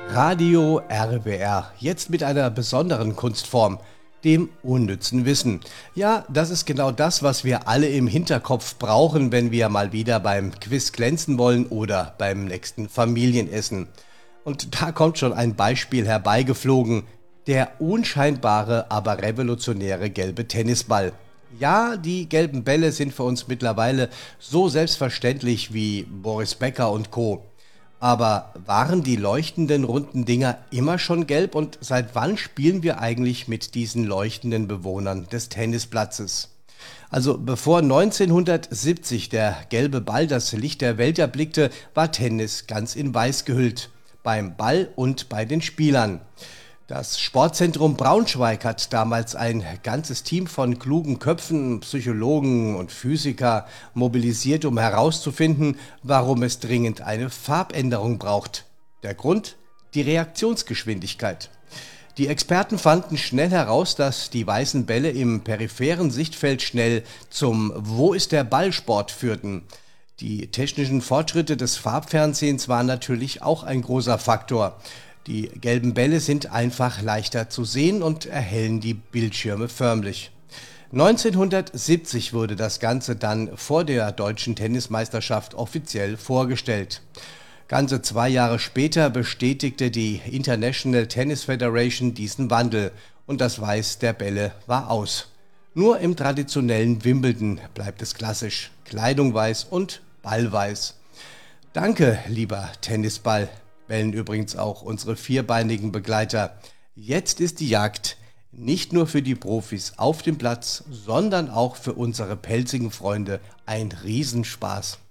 Radio RBR, jetzt mit einer besonderen Kunstform, dem unnützen Wissen. Ja, das ist genau das, was wir alle im Hinterkopf brauchen, wenn wir mal wieder beim Quiz glänzen wollen oder beim nächsten Familienessen. Und da kommt schon ein Beispiel herbeigeflogen: der unscheinbare, aber revolutionäre gelbe Tennisball. Ja, die gelben Bälle sind für uns mittlerweile so selbstverständlich wie Boris Becker und Co. Aber waren die leuchtenden runden Dinger immer schon gelb, und seit wann spielen wir eigentlich mit diesen leuchtenden Bewohnern des Tennisplatzes? Also bevor 1970 der gelbe Ball das Licht der Welt erblickte, war Tennis ganz in Weiß gehüllt. Beim Ball und bei den Spielern. Das Sportzentrum Braunschweig hat damals ein ganzes Team von klugen Köpfen, Psychologen und Physiker mobilisiert, um herauszufinden, warum es dringend eine Farbänderung braucht. Der Grund? Die Reaktionsgeschwindigkeit. Die Experten fanden schnell heraus, dass die weißen Bälle im peripheren Sichtfeld schnell zum „Wo ist der Ball?" führten. Die technischen Fortschritte des Farbfernsehens waren natürlich auch ein großer Faktor. Die gelben Bälle sind einfach leichter zu sehen und erhellen die Bildschirme förmlich. 1970 wurde das Ganze dann vor der deutschen Tennismeisterschaft offiziell vorgestellt. Ganze 2 Jahre später bestätigte die International Tennis Federation diesen Wandel und das Weiß der Bälle war aus. Nur im traditionellen Wimbledon bleibt es klassisch: Kleidung weiß und Ball weiß. Danke, lieber Tennisball, bellen übrigens auch unsere vierbeinigen Begleiter. Jetzt ist die Jagd nicht nur für die Profis auf dem Platz, sondern auch für unsere pelzigen Freunde ein Riesenspaß.